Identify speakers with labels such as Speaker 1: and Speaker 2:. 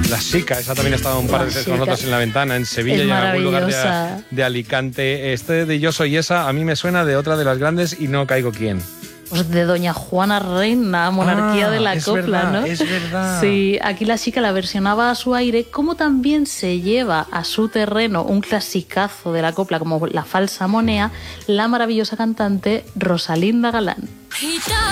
Speaker 1: La Chica, esa también ha estado un par de veces con nosotros en La Ventana, en Sevilla
Speaker 2: es
Speaker 1: y en algún lugar
Speaker 2: maravillosa.
Speaker 1: de Alicante. Este de Yo Soy Esa a mí me suena de otra de las grandes y no caigo quién.
Speaker 2: Pues de Doña Juana Reina, monarquía de la
Speaker 1: es
Speaker 2: copla,
Speaker 1: verdad,
Speaker 2: ¿no?
Speaker 1: Es verdad.
Speaker 2: Sí, aquí la Chica la versionaba a su aire, como también se lleva a su terreno un clasicazo de la copla como La Falsa Monea, la maravillosa cantante Rosalinda Galán.